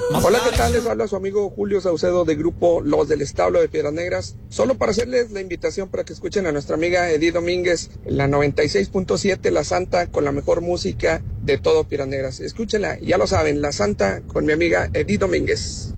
Hola, ¿qué tal? Les habla su amigo Julio Saucedo de grupo Los del Establo de Piedras Negras. Solo para hacerles la invitación para que escuchen a nuestra amiga Edith Domínguez en la 96.7 La Santa con la mejor música de todo Piedras Negras. Escúchenla, ya lo saben, La Santa con mi amiga Edith Domínguez.